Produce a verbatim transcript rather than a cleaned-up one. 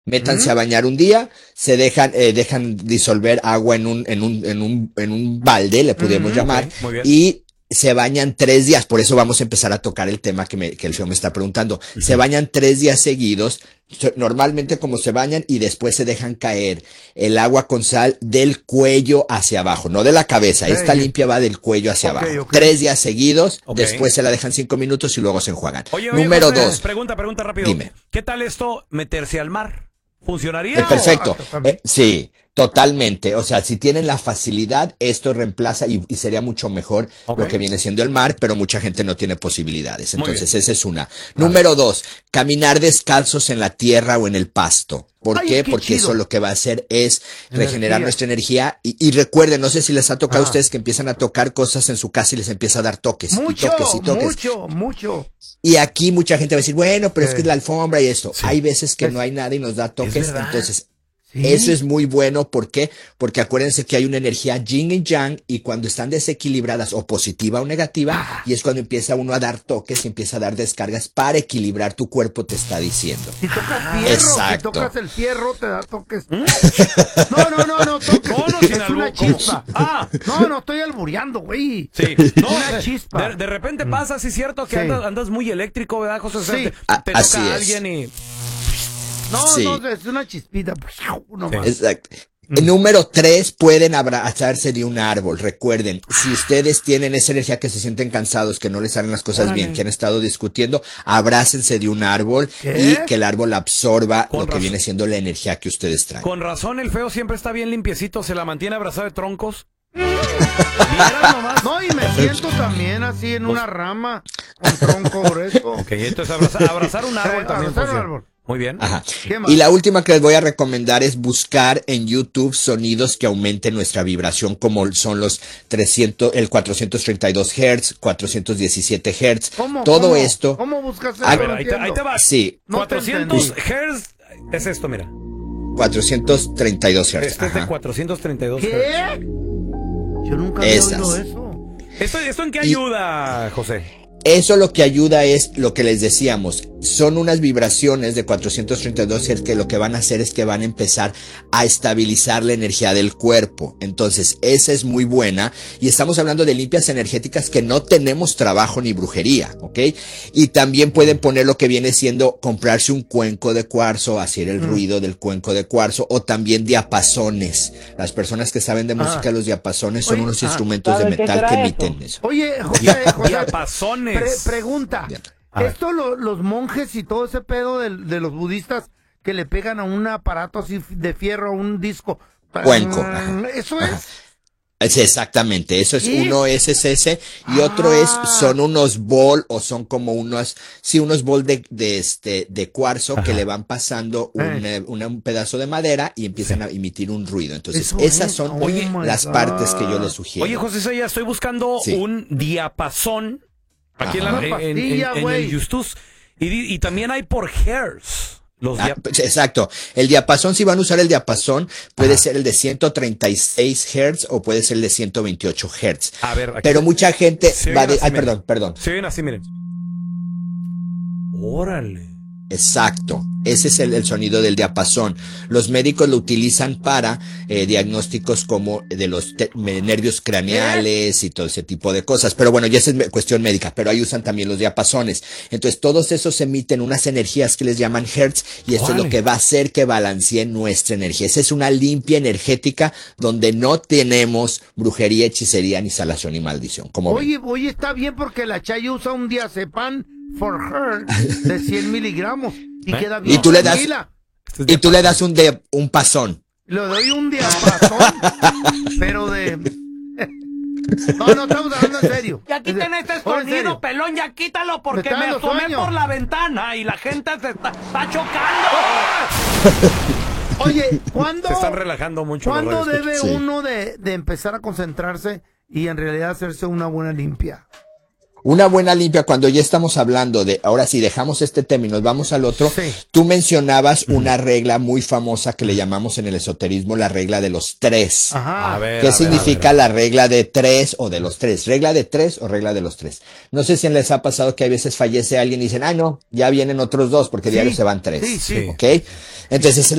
Métanse ¿Mm? a bañar un día, se dejan, eh, dejan disolver agua en un, en un, en un, en un balde, le podemos Mm, llamar, ok, muy bien. y se bañan tres días. Por eso vamos a empezar a tocar el tema que me, que el feo me está preguntando. Ujú. Se bañan tres días seguidos, so- normalmente como se bañan, y después se dejan caer el agua con sal del cuello hacia abajo, no de la cabeza. Esta Ey. limpia va del cuello hacia Ok, abajo. ok. Tres días seguidos, Ok. después se la dejan cinco minutos y luego se enjuagan. Oye, oye, Número José, dos, pregunta, pregunta rápido. dime. ¿Qué tal esto meterse al mar? ¿Funcionaría? Eh, o- perfecto. Ah, también. Eh, sí, totalmente. O sea, si tienen la facilidad, esto reemplaza y, y sería mucho mejor Ok. lo que viene siendo el mar, pero mucha gente no tiene posibilidades. Muy Entonces, bien. esa es una. Número dos, caminar descalzos en la tierra o en el pasto. ¿Por Ay, qué? qué Porque chido. eso lo que va a hacer es regenerar Energía. nuestra energía. Y, y recuerden, no sé si les ha tocado a Ah. ustedes que empiezan a tocar cosas en su casa y les empieza a dar toques. Mucho, y toques y toques. mucho, mucho. Y aquí mucha gente va a decir, bueno, pero es que Eh. es la alfombra y esto. Sí. Hay veces que Es- no hay nada y nos da toques. verdad. Entonces, Sí. eso es muy bueno. ¿Por qué? Porque acuérdense que hay una energía yin y yang, y cuando están desequilibradas o positiva o negativa, Ah. y es cuando empieza uno a dar toques y empieza a dar descargas para equilibrar tu cuerpo, te está diciendo. Si tocas fierro, Exacto. si tocas el fierro, te da toques. ¿Mm? No, no, no, no, toques. No, no, sin es albur, una ¿cómo? chispa. Ah. No, no, estoy albureando, güey. Sí, no, Una de- chispa. De, de repente pasa, sí es cierto que Sí. andas, andas muy eléctrico, ¿verdad, José? O sea, Sí. te, A- te así toca a es. alguien y... No, Sí. no, es una chispita. Uno más. Exacto. Número tres, pueden abrazarse de un árbol. Recuerden, si ustedes tienen esa energía que se sienten cansados, que no les salen las cosas bien, que han estado discutiendo, abrácense de un árbol ¿Qué? y que el árbol absorba Con lo que razón. viene siendo la energía que ustedes traen. Con razón, el feo siempre está bien limpiecito, se la mantiene abrazado de troncos. Vieras nomás. No, y me siento también así en una rama, un tronco grueso. Ok, entonces abrazar, abrazar un árbol Eh, también abrazar un funciona. árbol. Muy bien. Ajá. ¿Qué más? Y la última que les voy a recomendar es buscar en YouTube sonidos que aumenten nuestra vibración, como son los trescientos, el cuatrocientos treinta y dos hertz, cuatrocientos diecisiete hertz. ¿Cómo, Todo cómo? esto. ¿Cómo buscas eso? A A ver, ver, No ahí te, ahí te entiendo. va. Sí, No te cuatrocientos entendí. hertz es esto, mira. cuatrocientos treinta y dos hertz. Este es de ajá. cuatrocientos treinta y dos hertz. ¿Qué? Yo nunca había Esas. oído eso. ¿Esto, ¿Esto en qué Y- ayuda, José? Eso lo que ayuda es lo que les decíamos, son unas vibraciones de cuatrocientos treinta y dos hertz que lo que van a hacer es que van a empezar a estabilizar la energía del cuerpo. Entonces, esa es muy buena, y estamos hablando de limpias energéticas que no tenemos trabajo ni brujería, ¿ok? Y también pueden poner lo que viene siendo comprarse un cuenco de cuarzo, hacer el ruido del cuenco de cuarzo, o también diapasones. Las personas que saben de música, Ah. los diapasones son Oye, unos ah, instrumentos de ¿saben qué metal será que eso? emiten eso. Oye, José, José, Diapasones. pre- pregunta. A ver. Esto lo- los monjes y todo ese pedo de, de los budistas que le pegan a un aparato así de fierro, a un disco. Cuenco, Mm, ajá. Eso Ajá. es. Es exactamente, eso es, ¿Y? uno es es ese y otro es, Ah. son unos bol o son como unos, sí, unos bol de, de este, de cuarzo que le van pasando un, Eh. eh, una- un pedazo de madera y empiezan a emitir un ruido. Entonces, Eso esas es. son Oh my las God. partes que yo les sugiero. Oye, José, ya estoy buscando Sí. un diapasón aquí en, la, Ajá. en, Una en- pastilla, en el güey. Justus. Y, di- y también hay por hertz. Los Ah, diap- pues, exacto. El diapasón, si van a usar el diapasón, puede ser el de ciento treinta y seis hertz o puede ser el de ciento veintiocho hertz. A ver, aquí Pero se- mucha gente se va oyen de, así, ay, miren. perdón, perdón. Se ven así, miren. Órale. Exacto, ese es el, el sonido del diapasón. Los médicos lo utilizan para eh, diagnósticos como de los te- me- nervios craneales y todo ese tipo de cosas. Pero bueno, ya esa es me- cuestión médica, pero ahí usan también los diapasones. Entonces todos esos emiten unas energías que les llaman hertz y esto es Órale. lo que va a hacer que balancee nuestra energía. Esa es una limpia energética donde no tenemos brujería, hechicería, ni salación ni maldición. Como ven. Oye, oye, está bien porque la Chayo usa un diazepam for her de cien miligramos y ¿Eh? queda bien. Y tú le das- tranquila. Este es Y tú le das un, de, un pasón. Le doy un diapasón, pero de... No, no, estamos hablando en serio. Ya quiten este Ahora, en serio. escondido, pelón, ya quítalo porque Me está me dando asomé sueño. por la ventana y la gente se está, está chocando. Oye, ¿cuándo, Se están relajando mucho. los ¿cuándo radioescuchas. debe Sí. uno de, de empezar a concentrarse y en realidad hacerse una buena limpia? Una buena limpia, cuando ya estamos hablando de, ahora sí, dejamos este tema y nos vamos al otro, Sí. tú mencionabas una regla muy famosa que le llamamos en el esoterismo la regla de los tres. Ajá. A ver, ¿Qué a ver, significa a ver. la regla de tres o de los tres? ¿Regla de tres o regla de los tres? No sé si les ha pasado que a veces fallece alguien y dicen, ah, no, ya vienen otros dos porque Sí, diario se van tres. sí, sí. ¿Ok? Entonces,